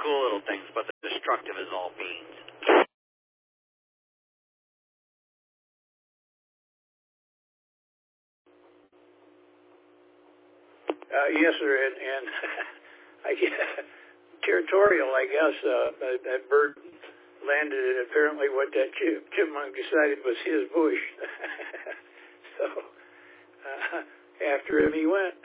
cool little things, but the destructive is all beans. Yes, sir, and territorial, I guess. That bird landed at apparently what that chipmunk decided was his bush. So after him he went.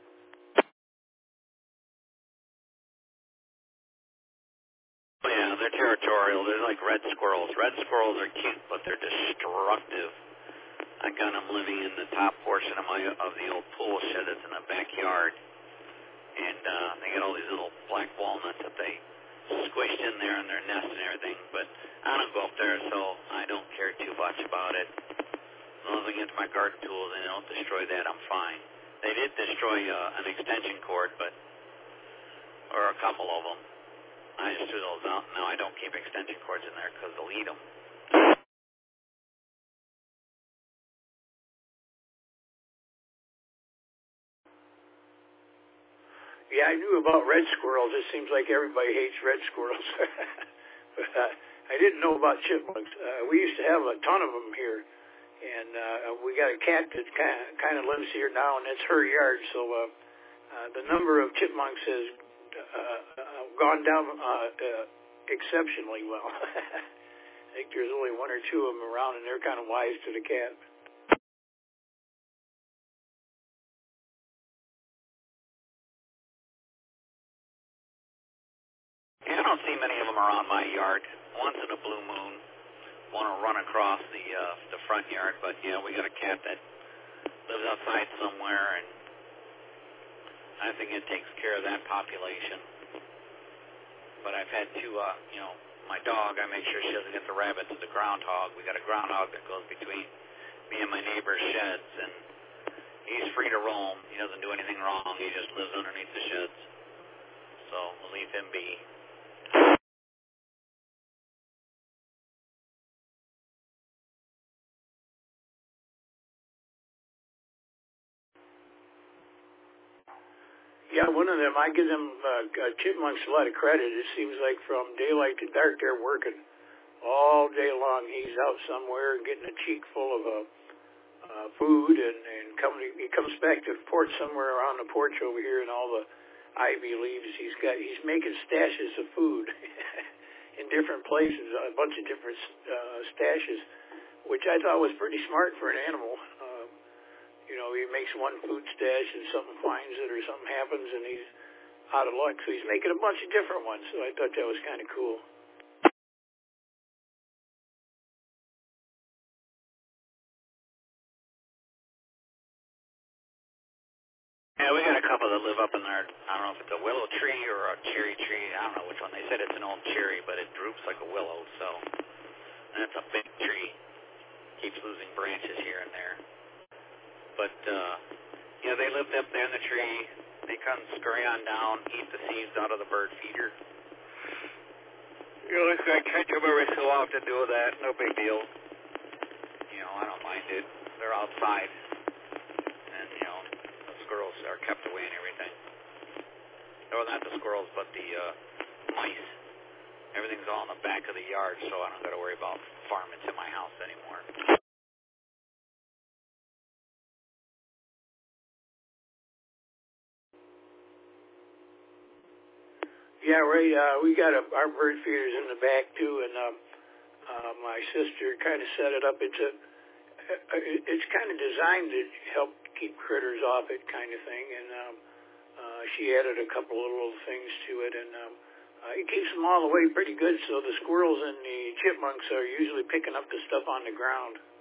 Yeah, they're territorial. They're like red squirrels. Red squirrels are cute, but they're destructive. I got them living in the top portion of the old pool shed that's in the backyard, and they get all these little black walnuts that they squished in there in their nest and everything. But I don't go up there, so I don't care too much about it. As long as I get to my garden tools and they don't destroy that, I'm fine. They did destroy an extension cord, or a couple of them. I just threw those out. No, I don't keep extension cords in there because they'll eat them. Yeah, I knew about red squirrels. It seems like everybody hates red squirrels. But I didn't know about chipmunks. We used to have a ton of them here. And we got a cat that kind of lives here now, and it's her yard. So the number of chipmunks has gone down exceptionally well. I think there's only one or two of them around, and they're kind of wise to the cat. Yeah, I don't see many of them around my yard. Once in a blue moon, want to run across the front yard, but yeah, we got a cat that lives outside somewhere, and I think it takes care of that population. But I've had to, my dog, I make sure she doesn't get the rabbits or the groundhog. We got a groundhog that goes between me and my neighbor's sheds, and he's free to roam. He doesn't do anything wrong. He just lives underneath the sheds. So we'll leave him be. Yeah, one of them, I give them chipmunks a lot of credit. It seems like from daylight to dark, they're working all day long. He's out somewhere getting a cheek full of food, and he comes back to the porch somewhere around the porch over here, and all the ivy leaves. He's making stashes of food in different places, a bunch of different stashes, which I thought was pretty smart for an animal. He makes one food stash and something finds it or something happens and he's out of luck. So he's making a bunch of different ones. So I thought that was kind of cool. Yeah, we got a couple that live up in there. I don't know if it's a willow tree or a cherry tree. I don't know which one. They said it's an old cherry, but it droops like a willow. So, and it's a big tree. Keeps losing branches here and there. But, they lived up there in the tree. They come scurry on down, eat the seeds out of the bird feeder. I catch them every so often do that. No big deal. I don't mind it. They're outside. And, the squirrels are kept away and everything. No, not the squirrels, but the mice. Everything's all in the back of the yard, so I don't got to worry about farming to my house anymore. Yeah, Ray, we got our bird feeders in the back too, and my sister kind of set it up. It's kind of designed to help keep critters off it, kind of thing, and she added a couple of little things to it, and it keeps them all away pretty good. So the squirrels and the chipmunks are usually picking up the stuff on the ground.